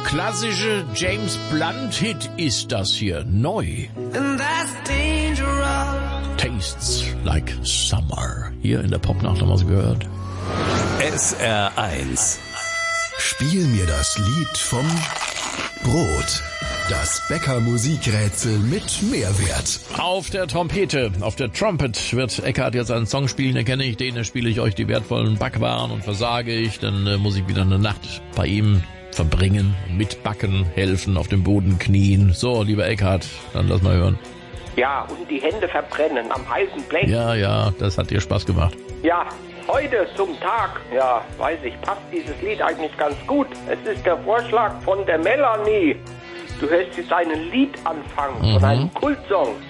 klassische James Blunt-Hit ist das hier. Neu. Tastes like summer. Hier in der Popnacht haben wir es gehört. SR1. Spiel mir das Lied vom Brot. Das Bäcker-Musikrätsel mit Mehrwert. Auf der Trompete, auf der Trumpet wird Eckhardt jetzt einen Song spielen. Erkenne ich den, dann spiele ich euch die wertvollen Backwaren und versage ich, dann muss ich wieder eine Nacht bei ihm verbringen, mitbacken, helfen, auf dem Boden knien. So, lieber Eckhardt, dann lass mal hören. Ja, und die Hände verbrennen am heißen Blech. Ja, das hat dir Spaß gemacht. Ja, heute zum Tag, ja, weiß ich, passt dieses Lied eigentlich ganz gut. Es ist der Vorschlag von der Melanie. Du hörst jetzt einen Liedanfang von einem Kultsong.